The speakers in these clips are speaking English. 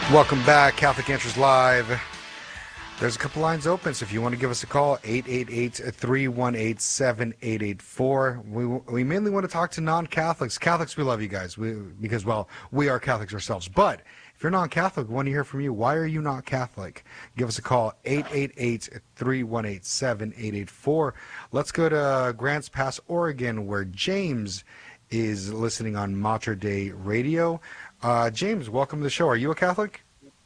Welcome back, Catholic Answers Live. There's a couple lines open, so if you want to give us a call, 888-318-7884. We mainly want to talk to non-Catholics. Catholics, we love you guys because, well, we are Catholics ourselves. But if you're non-Catholic, we want to hear from you. Why are you not Catholic? Give us a call, 888-318-7884. Let's go to Grants Pass, Oregon, where James is listening on Mater Dei Radio. James, welcome to the show. Are you a Catholic?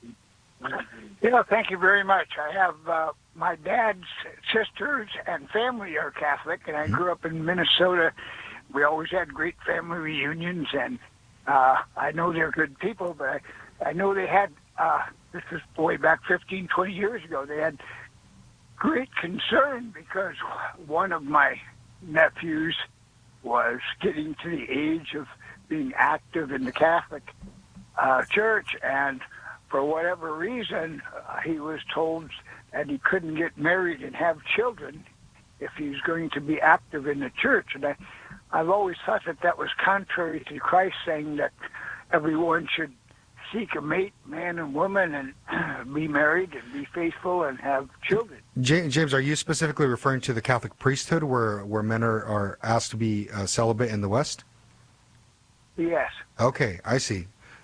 Yeah, thank you very much. I have my dad's sisters and family are Catholic, and I grew up in Minnesota. We always had great family reunions, and I know they're good people, but I know they had, this is way back 15, 20 years ago, they had great concern because one of my nephews was getting to the age of being active in the Catholic Church, and for whatever reason, he was told that he couldn't get married and have children if he was going to be active in the church. And I've always thought that that was contrary to Christ saying that everyone should seek a mate, man and woman, and be married and be faithful and have children. James, are you specifically referring to the Catholic priesthood where men are asked to be celibate in the West? Yes. Okay, I see.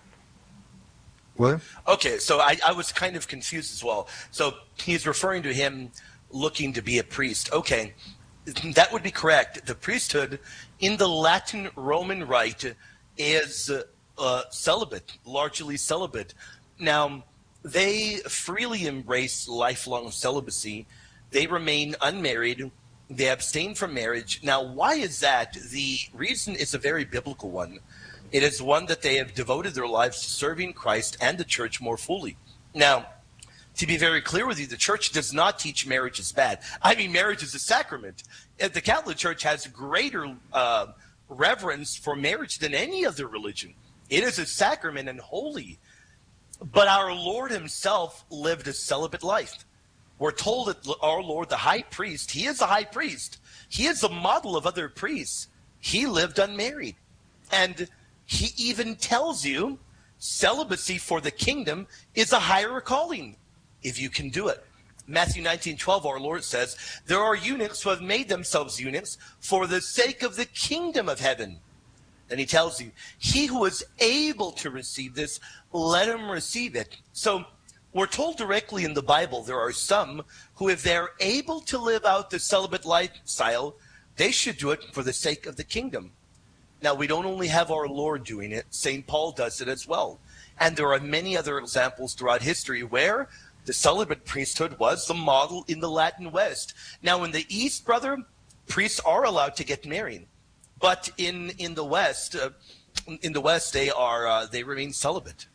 William? Okay, so I was kind of confused as well. So he's referring to him looking to be a priest. Okay, that would be correct. The priesthood in the Latin Roman Rite is celibate, largely celibate. Now, they freely embrace lifelong celibacy. They remain unmarried. They abstain from marriage. Now, why is that? The reason is a very biblical one. It is one that they have devoted their lives to serving Christ and the church more fully. Now, to be very clear with you, the church does not teach marriage is bad. I mean, marriage is a sacrament. The Catholic Church has greater reverence for marriage than any other religion. It is a sacrament and holy. But our Lord himself lived a celibate life. We're told that our Lord, the high priest, he is a high priest. He is a model of other priests. He lived unmarried. And he even tells you celibacy for the kingdom is a higher calling if you can do it. Matthew 19:12, our Lord says, there are eunuchs who have made themselves eunuchs for the sake of the kingdom of heaven. And he tells you, he who is able to receive this, let him receive it. So we're told directly in the Bible there are some who, if they're able to live out the celibate lifestyle, they should do it for the sake of the kingdom. Now, we don't only have our Lord doing it. St. Paul does it as well. And there are many other examples throughout history where the celibate priesthood was the model in the Latin West. Now, in the East, brother, priests are allowed to get married. But in the West, they remain celibate.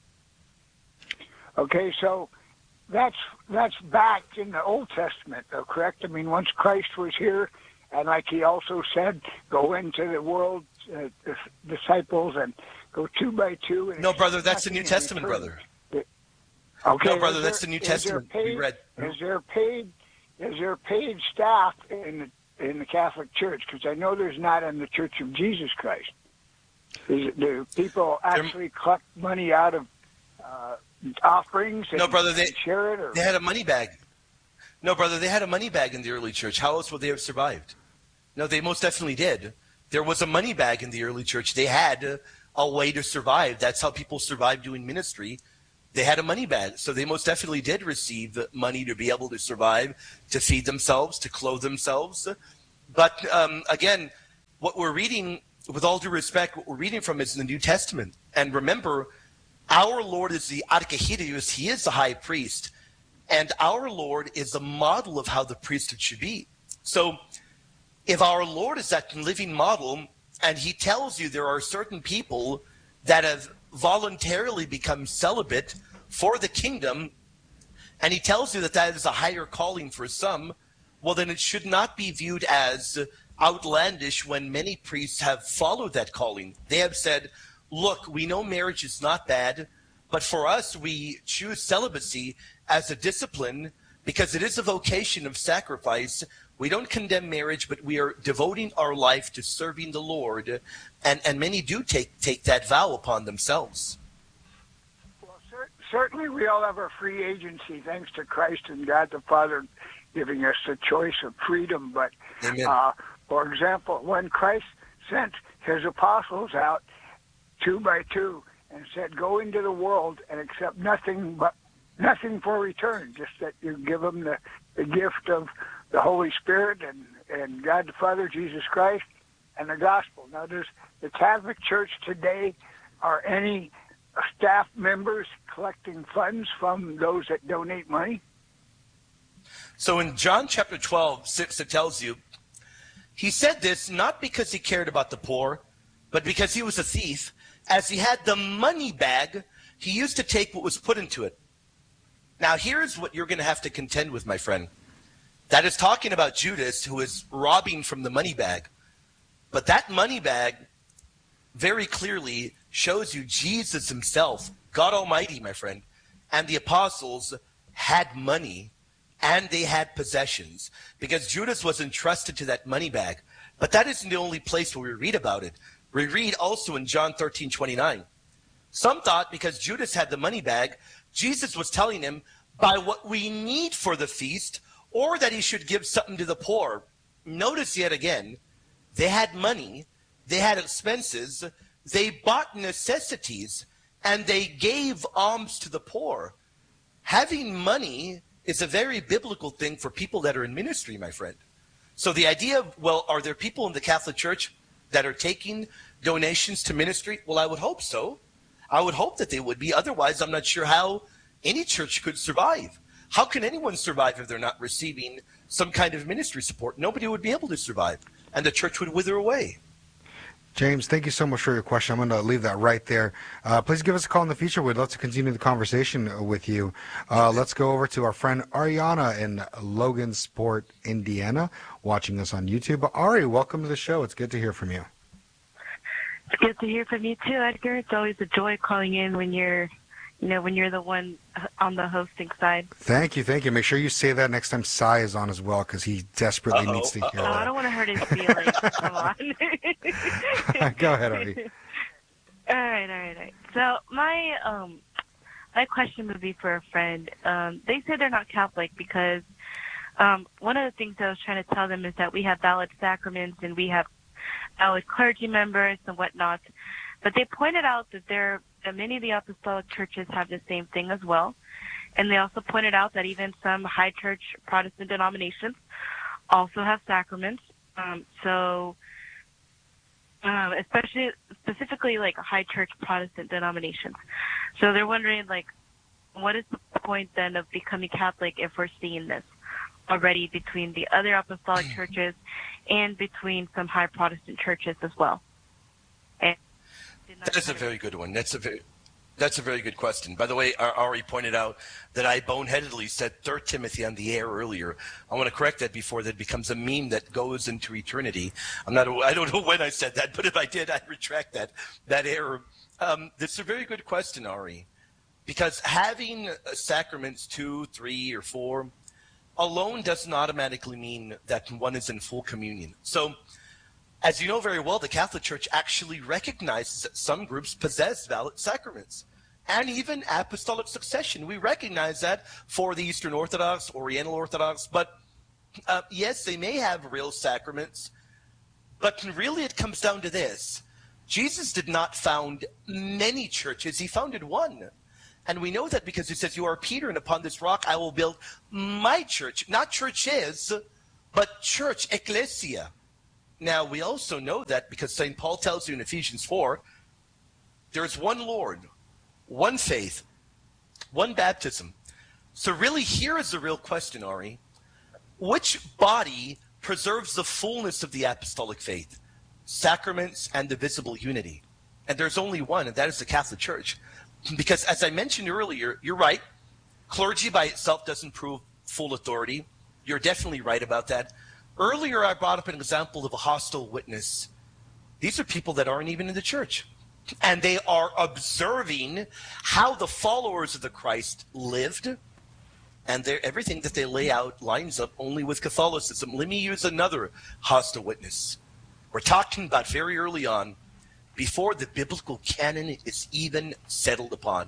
Okay, so that's back in the Old Testament, though, correct? I mean, once Christ was here, and like he also said, go into the world, disciples, and go 2 by 2. No, brother, that's the New Testament, brother. Okay, no, brother, that's the New Testament. We read. Is there paid staff in the Catholic Church? Because I know there's not in the Church of Jesus Christ. Do people actually collect money out of offerings? No, brother, and share it. Or? They had a money bag. No, brother, they had a money bag in the early church. How else would they have survived? No, they most definitely did. There was a money bag in the early church. They had a way to survive. That's how people survived doing ministry. They had a money bag. So they most definitely did receive money to be able to survive, to feed themselves, to clothe themselves. But again, what we're reading, with all due respect, what we're reading from is the New Testament. And remember, our Lord is the Archihirius. He is the high priest. And our Lord is the model of how the priesthood should be. So if our Lord is that living model, and he tells you there are certain people that have voluntarily become celibate for the kingdom, and he tells you that that is a higher calling for some, well, then it should not be viewed as outlandish when many priests have followed that calling. They have said, look, we know marriage is not bad, but for us, we choose celibacy as a discipline because it is a vocation of sacrifice. We don't condemn marriage, but we are devoting our life to serving the Lord. And many do take that vow upon themselves. Well, certainly we all have our free agency thanks to Christ and God the Father giving us the choice of freedom. But, for example, when Christ sent his apostles out 2 by 2 and said, go into the world and accept nothing for return, just that you give them the gift of the Holy Spirit and God the Father, Jesus Christ, and the gospel. Now, does the Catholic Church today, are any staff members collecting funds from those that donate money? So in John chapter 12, 6, it tells you, he said this not because he cared about the poor, but because he was a thief. As he had the money bag, he used to take what was put into it. Now here's what you're going to have to contend with, my friend. That is talking about Judas, who is robbing from the money bag. But that money bag very clearly shows you Jesus himself, God Almighty, my friend, and the apostles had money and they had possessions because Judas was entrusted to that money bag. But that isn't the only place where we read about it. We read also in John 13:29. Some thought because Judas had the money bag, Jesus was telling him, buy what we need for the feast, or that he should give something to the poor. Notice yet again, they had money, they had expenses, they bought necessities, and they gave alms to the poor. Having money is a very biblical thing for people that are in ministry, my friend. So the idea of, well, are there people in the Catholic Church that are taking donations to ministry? Well, I would hope so. I would hope that they would be. Otherwise, I'm not sure how any church could survive. How can anyone survive if they're not receiving some kind of ministry support? Nobody would be able to survive, and the church would wither away. James, thank you so much for your question. I'm going to leave that right there. Please give us a call in the future. We'd love to continue the conversation with you. Let's go over to our friend Ariana in Logansport, Indiana, watching us on YouTube. Ari, welcome to the show. It's good to hear from you. It's good to hear from you too, Edgar. It's always a joy calling in when you're the one on the hosting side. Thank you. Make sure you say that next time Sai is on as well, because he desperately needs to hear that. I don't want to hurt his feelings. Come on. Go ahead, Ari. All right. So my question would be for a friend. They say they're not Catholic because one of the things I was trying to tell them is that we have valid sacraments and we have valid clergy members and whatnot. But they pointed out that many of the apostolic churches have the same thing as well. And they also pointed out that even some high church Protestant denominations also have sacraments. Specifically like high church Protestant denominations. So they're wondering, like, what is the point then of becoming Catholic if we're seeing this already between the other apostolic churches and between some high Protestant churches as well? That is a very good one. That's a very good question. By the way, Ari pointed out that I boneheadedly said 3 Timothy on the air earlier. I want to correct that before that becomes a meme that goes into eternity. I don't know when I said that, but if I did, I retract that error. That's a very good question, Ari, because having sacraments 2, 3, or 4 alone doesn't automatically mean that one is in full communion. So, as you know very well, the Catholic Church actually recognizes that some groups possess valid sacraments and even apostolic succession. We recognize that for the Eastern Orthodox, Oriental Orthodox, but yes, they may have real sacraments, but really it comes down to this. Jesus did not found many churches, he founded one. And we know that because he says, you are Peter, and upon this rock I will build my church. Not churches, but church, ecclesia. Now, we also know that because St. Paul tells you in Ephesians 4, there is one Lord, one faith, one baptism. So really, here is the real question, Ari. Which body preserves the fullness of the apostolic faith, sacraments, and the visible unity? And there's only one, and that is the Catholic Church. Because as I mentioned earlier, you're right. Clergy by itself doesn't prove full authority. You're definitely right about that. Earlier, I brought up an example of a hostile witness. These are people that aren't even in the church. And they are observing how the followers of the Christ lived. And everything that they lay out lines up only with Catholicism. Let me use another hostile witness. We're talking about very early on, before the biblical canon is even settled upon.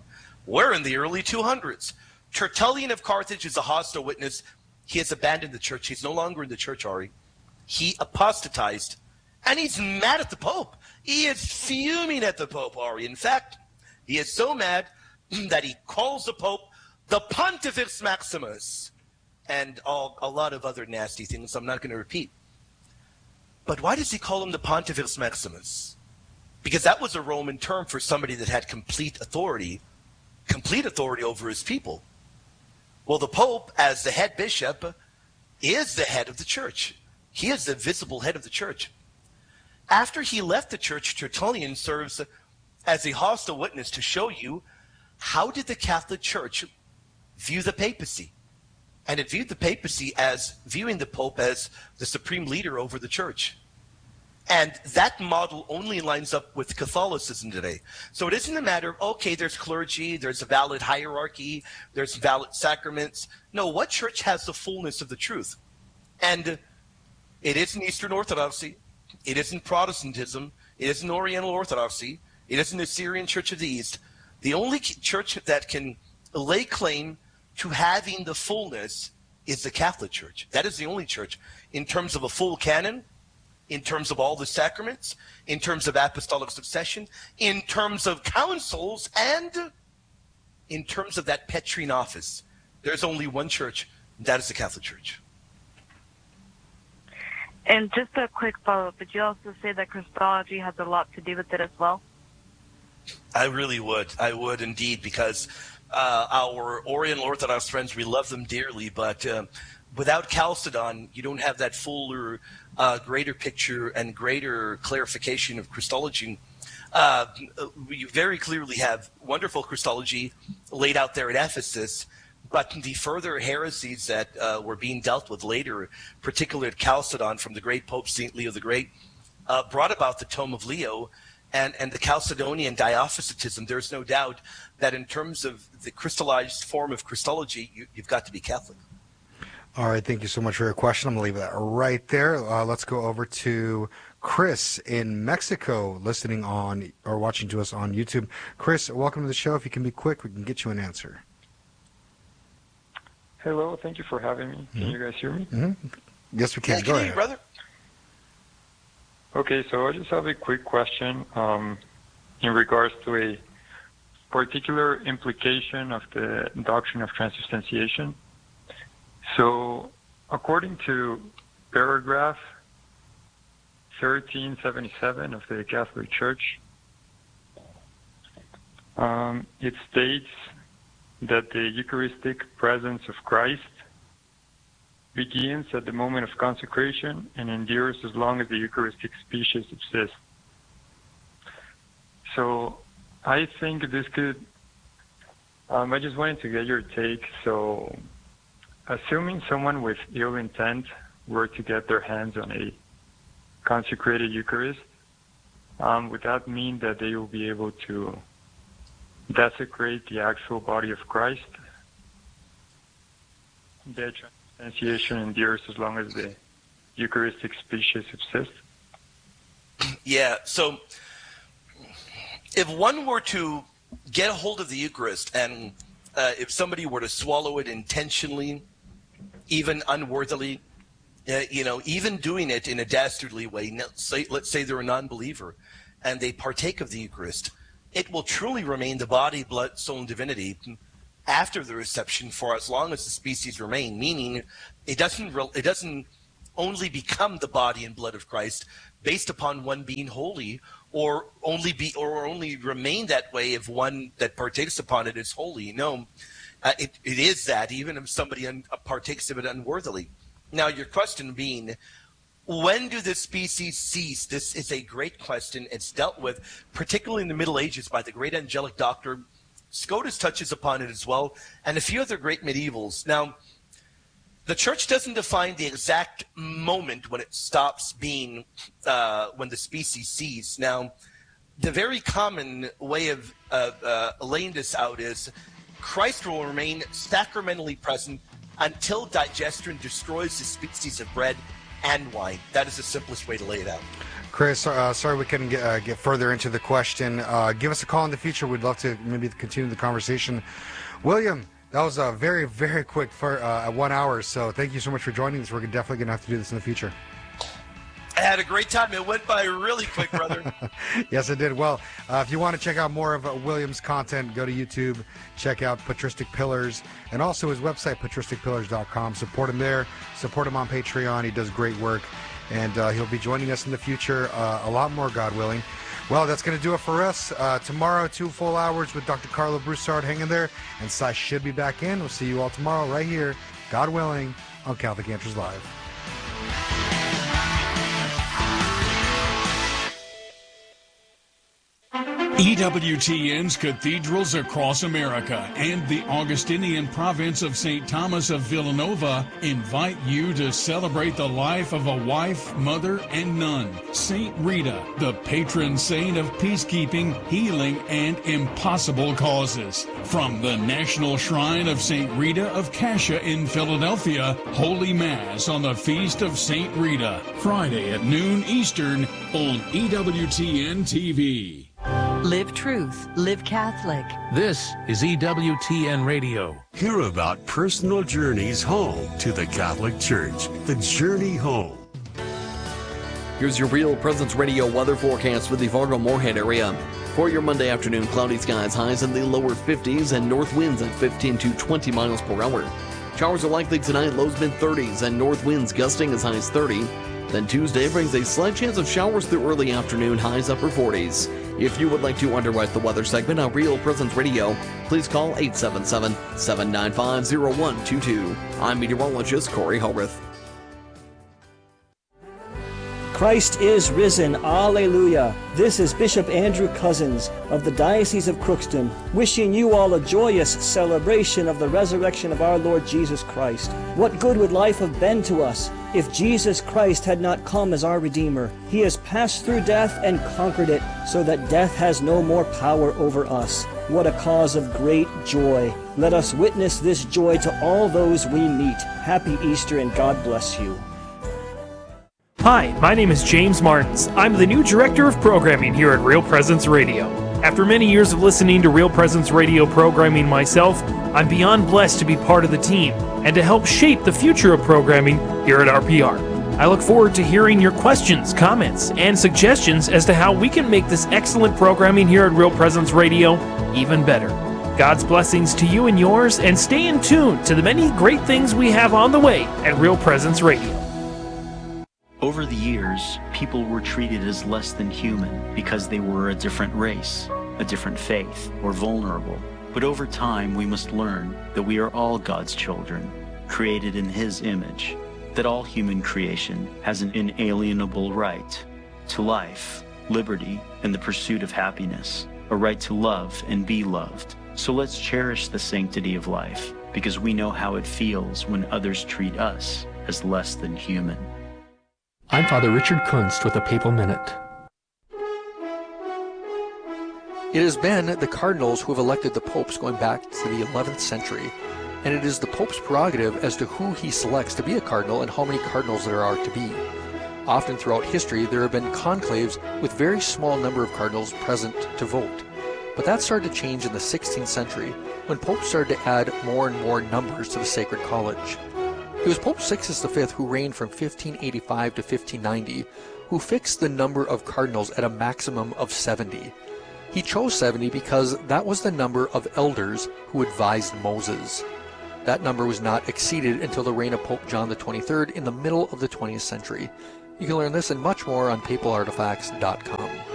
We're in the early 200s. Tertullian of Carthage is a hostile witness. He has abandoned the church. He's no longer in the church, Ari. He apostatized, and he's mad at the Pope. He is fuming at the Pope, Ari. In fact, he is so mad that he calls the Pope the Pontifex Maximus and a lot of other nasty things I'm not going to repeat. But why does he call him the Pontifex Maximus? Because that was a Roman term for somebody that had complete authority over his people. Well, the Pope, as the head bishop, is the head of the church. He is the visible head of the church. After he left the church, Tertullian serves as a hostile witness to show you how did the Catholic Church view the papacy. And it viewed the papacy as viewing the Pope as the supreme leader over the church. And that model only lines up with Catholicism today. So it isn't a matter of, okay, there's clergy, there's a valid hierarchy, there's valid sacraments. No, what church has the fullness of the truth? And it isn't Eastern Orthodoxy. It isn't Protestantism. It isn't Oriental Orthodoxy. It isn't the Syrian Church of the East. The only church that can lay claim to having the fullness is the Catholic Church. That is the only church in terms of a full canon, in terms of all the sacraments, in terms of apostolic succession, in terms of councils, and in terms of that Petrine office. There's only one church, and that is the Catholic Church. And just a quick follow-up, would you also say that Christology has a lot to do with it as well? I really would. I would indeed, because our Oriental Orthodox friends, we love them dearly, but without Chalcedon, you don't have that fuller, greater picture and greater clarification of Christology. We very clearly have wonderful Christology laid out there at Ephesus, but the further heresies that were being dealt with later, particularly at Chalcedon from the great Pope St. Leo the Great, brought about the Tome of Leo and the Chalcedonian Diophysitism. There's no doubt that in terms of the crystallized form of Christology, you've got to be Catholic. All right, thank you so much for your question. I'm going to leave that right there. Let's go over to Chris in Mexico, listening on or watching to us on YouTube. Chris, welcome to the show. If you can be quick, we can get you an answer. Hello, thank you for having me. Can you guys hear me? Mm-hmm. Yes, we can. Yeah, go ahead, you, brother. Okay, so I just have a quick question in regards to a particular implication of the doctrine of transubstantiation. So, according to paragraph 1377 of the Catholic Church, it states that the Eucharistic presence of Christ begins at the moment of consecration and endures as long as the Eucharistic species exists. So I think this could, I just wanted to get your take. So assuming someone with ill intent were to get their hands on a consecrated Eucharist, would that mean that they will be able to desecrate the actual body of Christ? The transubstantiation endures as long as the Eucharistic species exists? Yeah, so if one were to get a hold of the Eucharist and if somebody were to swallow it intentionally, even unworthily, even doing it in a dastardly way, let's say they're a non-believer and they partake of the Eucharist, it will truly remain the body, blood, soul, and divinity after the reception for as long as the species remain, meaning it doesn't only become the body and blood of Christ based upon one being holy, or only remain that way if one that partakes upon it is holy. No, it is that, even if somebody partakes of it unworthily. Now, your question being, when do the species cease? This is a great question. It's dealt with, particularly in the Middle Ages, by the great angelic doctor. Scotus touches upon it as well, and a few other great medievals. Now, the church doesn't define the exact moment when it stops being, when the species cease. Now, the very common way of laying this out is Christ will remain sacramentally present until digestion destroys the species of bread and wine. That is the simplest way to lay it out. Chris, sorry we couldn't get further into the question. Give us a call in the future. We'd love to maybe continue the conversation. William, that was a very, very quick 1 hour, so thank you so much for joining us. We're definitely going to have to do this in the future. I had a great time. It went by really quick, brother. Yes, it did. Well, if you want to check out more of William's content, go to YouTube, check out Patristic Pillars, and also his website, patristicpillars.com. Support him there. Support him on Patreon. He does great work, and he'll be joining us in the future a lot more, God willing. Well, that's going to do it for us. Tomorrow, 2 full hours with Dr. Carlo Broussard. Hang in there, and Cy should be back in. We'll see you all tomorrow right here, God willing, on Catholic Answers Live. EWTN's cathedrals across America and the Augustinian province of St. Thomas of Villanova invite you to celebrate the life of a wife, mother, and nun, St. Rita, the patron saint of peacekeeping, healing, and impossible causes. From the National Shrine of St. Rita of Cascia in Philadelphia, Holy Mass on the Feast of St. Rita, Friday at noon Eastern on EWTN TV. Live truth, live Catholic. This is EWTN Radio. Hear about personal journeys home to the Catholic Church. The Journey Home. Here's your Real Presence Radio weather forecast for the Fargo-Moorhead area. For your Monday afternoon, cloudy skies, highs in the lower 50s, and north winds at 15 to 20 miles per hour. Showers are likely tonight, lows mid-30s, and north winds gusting as high as 30. Then Tuesday brings a slight chance of showers through early afternoon, highs upper 40s. If you would like to underwrite the weather segment on Real Presence Radio, please call 877-795-0122. I'm meteorologist Corey Holrith. Christ is risen. Alleluia. This is Bishop Andrew Cousins of the Diocese of Crookston, wishing you all a joyous celebration of the resurrection of our Lord Jesus Christ. What good would life have been to us if Jesus Christ had not come as our Redeemer? He has passed through death and conquered it, so that death has no more power over us. What a cause of great joy. Let us witness this joy to all those we meet. Happy Easter and God bless you. Hi, my name is James Martins. I'm the new Director of Programming here at Real Presence Radio. After many years of listening to Real Presence Radio programming myself, I'm beyond blessed to be part of the team and to help shape the future of programming here at RPR. I look forward to hearing your questions, comments, and suggestions as to how we can make this excellent programming here at Real Presence Radio even better. God's blessings to you and yours, and stay in tune to the many great things we have on the way at Real Presence Radio. Over the years, people were treated as less than human because they were a different race, a different faith, or vulnerable. But over time, we must learn that we are all God's children, created in His image, that all human creation has an inalienable right to life, liberty, and the pursuit of happiness, a right to love and be loved. So let's cherish the sanctity of life, because we know how it feels when others treat us as less than human. I'm Father Richard Kunst with a Papal Minute. It has been the cardinals who have elected the popes going back to the 11th century, and it is the pope's prerogative as to who he selects to be a cardinal and how many cardinals there are to be. Often throughout history, there have been conclaves with very small number of cardinals present to vote. But that started to change in the 16th century, when popes started to add more and more numbers to the Sacred College. It was Pope Sixtus V who reigned from 1585 to 1590, who fixed the number of cardinals at a maximum of 70. He chose 70 because that was the number of elders who advised Moses. That number was not exceeded until the reign of Pope John XXIII in the middle of the 20th century. You can learn this and much more on papalartifacts.com.